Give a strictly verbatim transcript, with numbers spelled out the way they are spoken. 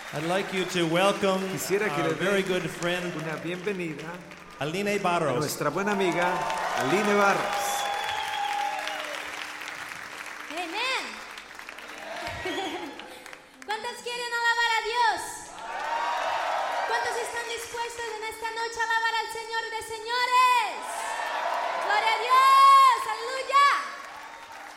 I'd like you to welcome Quisiera que our le very den good friend, una bienvenida Aline a Barros. nuestra buena amiga Aline Barros. Amén. ¿Cuántos quieren alabar a Dios? ¿Cuántos están dispuestos en esta noche a alabar al Señor de señores?